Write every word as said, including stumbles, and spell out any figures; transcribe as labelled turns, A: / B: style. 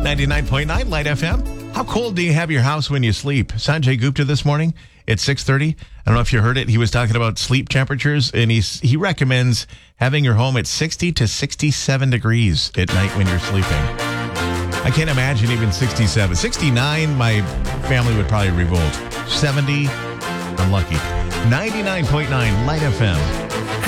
A: ninety-nine point nine Light F M. How cold do you have your house when you sleep? Sanjay Gupta this morning at six thirty. I don't know if you heard it. He was talking about sleep temperatures, and he's, he recommends having your home at sixty to sixty-seven degrees at night when you're sleeping. I can't imagine even sixty-seven. sixty-nine, my family would probably revolt. seventy, unlucky. ninety-nine point nine Light F M.